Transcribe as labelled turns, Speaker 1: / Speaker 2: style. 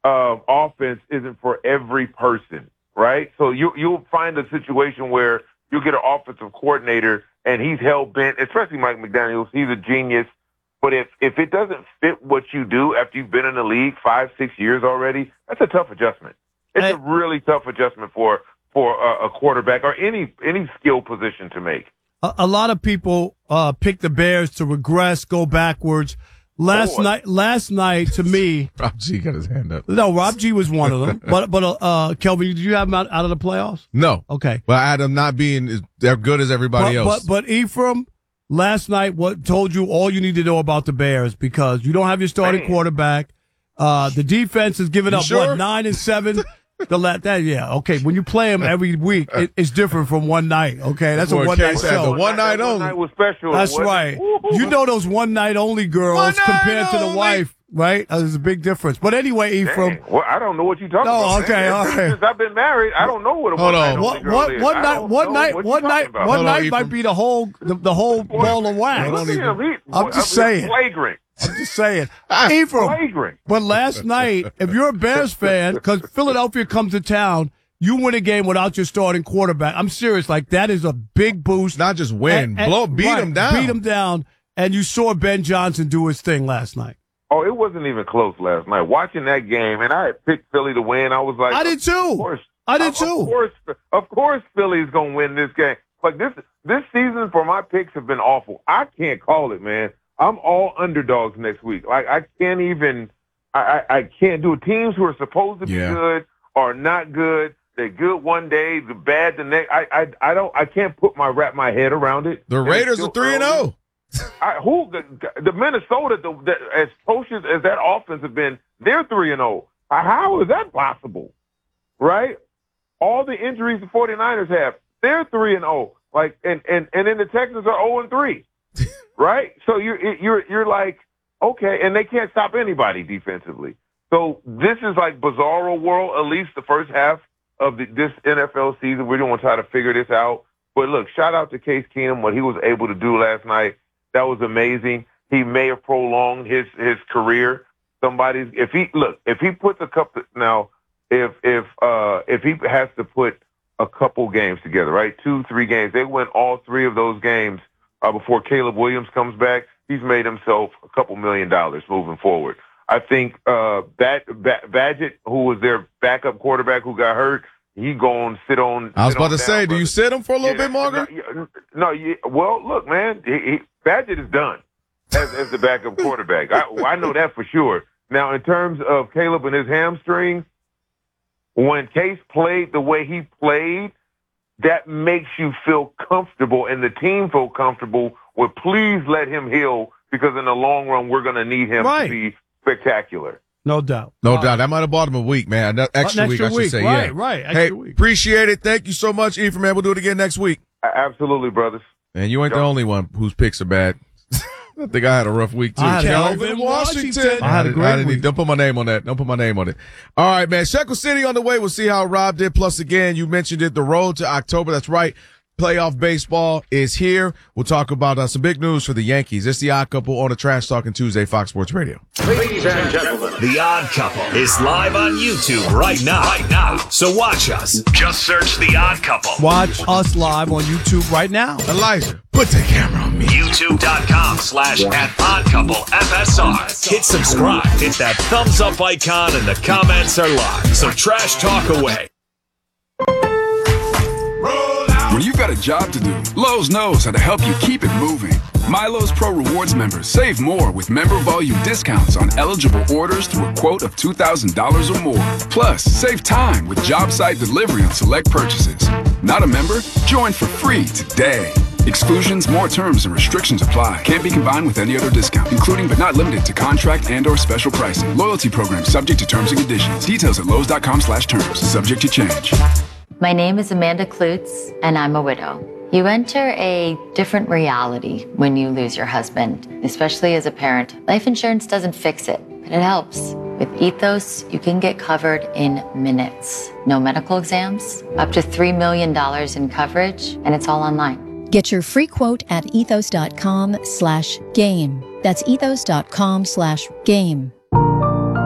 Speaker 1: offense isn't for every person, right? So you'll find a situation where you get an offensive coordinator and he's hell-bent, especially Mike McDaniels. He's a genius. But if it doesn't fit what you do after you've been in the league 5-6 years already, that's a tough adjustment. It's a really tough adjustment for a quarterback or any skill position to make.
Speaker 2: A lot of people pick the Bears to regress, go backwards. Last night, to me,
Speaker 3: Rob G got his hand up.
Speaker 2: No, Rob G was one of them. But Kelvin, did you have him out of the playoffs?
Speaker 3: No.
Speaker 2: Okay.
Speaker 3: But I had him not being as good as everybody else.
Speaker 2: But Ephraim, last night, what told you all you need to know about the Bears because you don't have your starting quarterback. The defense is giving up, 9 and 7? Okay. When you play them every week, it's different from one night. Okay, that's a one-night show.
Speaker 3: The one night only.
Speaker 1: One night was special.
Speaker 2: That's right. You know those one-night only girls compared to the wife, right? There's a big difference. But anyway, Ephraim.
Speaker 1: Well, I don't know what you're talking about.
Speaker 2: Oh, okay, all right.
Speaker 1: Since I've been married, I don't know what a one-night only girl is.
Speaker 2: One night might be the whole ball of wax. I'm just saying.
Speaker 1: Flagrant.
Speaker 2: I'm just saying. Ephraim, but last night, if you're a Bears fan, because Philadelphia comes to town, you win a game without your starting quarterback. I'm serious. Like, that is a big boost.
Speaker 3: Not just win. Beat them down.
Speaker 2: Beat them down. And you saw Ben Johnson do his thing last night.
Speaker 1: Oh, it wasn't even close last night. Watching that game, and I had picked Philly to win, I was like,
Speaker 2: I did too.
Speaker 1: Of course Philly's going to win this game. Like, this season for my picks have been awful. I can't call it, man. I'm all underdogs next week. Like, I can't even – I can't do it. Teams who are supposed to be good are not good. They're good one day, they're bad the next. I can't wrap my head around it.
Speaker 3: The Raiders are 3-0.
Speaker 1: The Minnesota, as atrocious as that offense has been, they're 3-0. How is that possible? Right? All the injuries the 49ers have, they're 3-0. Like, and then the Texans are 0-3. Right? So you're like, okay, and they can't stop anybody defensively. So this is like bizarro world, at least the first half of this NFL season. We're going to try to figure this out. But look, shout out to Case Keenum, what he was able to do last night. That was amazing. He may have prolonged his career. If he puts a couple now, if he has to put a couple games together, right? 2-3 games. They win all 3 of those games before Caleb Williams comes back. He's made himself a couple $1 million moving forward. I think Badgett, who was their backup quarterback who got hurt, he going to sit on.
Speaker 3: I was about to say, do you sit him for a little bit longer?
Speaker 1: Well, look, man, Badgett is done as the backup quarterback. I know that for sure. Now, in terms of Caleb and his hamstring, when Case played the way he played, that makes you feel comfortable and the team feel comfortable with please let him heal because in the long run, we're going to need him to be spectacular.
Speaker 2: No doubt.
Speaker 3: No doubt. That might have bought him a week, man. Extra week, I should say.
Speaker 2: Right.
Speaker 3: Extra week. Appreciate it. Thank you so much, Ephraim, man. We'll do it again next week.
Speaker 1: Absolutely, brothers.
Speaker 3: And you ain't the only one whose picks are bad. I think I had a rough week, too.
Speaker 2: Kelvin Washington.
Speaker 3: I had a great week. Don't put my name on that. All right, man. Shekel City on the way. We'll see how Rob did. Plus, again, you mentioned it, the road to October. That's right. Playoff baseball is here. We'll talk about some big news for the Yankees. It's the Odd Couple on a Trash Talking Tuesday, Fox Sports Radio.
Speaker 4: Ladies and gentlemen, the Odd Couple is live on YouTube right now. So watch us. Just search the Odd Couple.
Speaker 2: Watch us live on YouTube right now.
Speaker 3: Elijah, put the camera on me.
Speaker 4: YouTube.com/@OddCoupleFSR. Hit subscribe. Hit that thumbs up icon and the comments are live. So trash talk away.
Speaker 5: When you've got a job to do, Lowe's knows how to help you keep it moving. MyLowe's Pro Rewards members save more with member volume discounts on eligible orders through a quote of $2,000 or more. Plus, save time with job site delivery on select purchases. Not a member? Join for free today. Exclusions, more terms, and restrictions apply. Can't be combined with any other discount, including but not limited to contract and/or special pricing. Loyalty program subject to terms and conditions. Details at Lowe's.com/terms. Subject to change.
Speaker 6: My name is Amanda Klutz, and I'm a widow. You enter a different reality when you lose your husband, especially as a parent. Life insurance doesn't fix it, but it helps. With Ethos, you can get covered in minutes. No medical exams, up to $3 million in coverage, and it's all online.
Speaker 7: Get your free quote at ethos.com/game. That's ethos.com/game.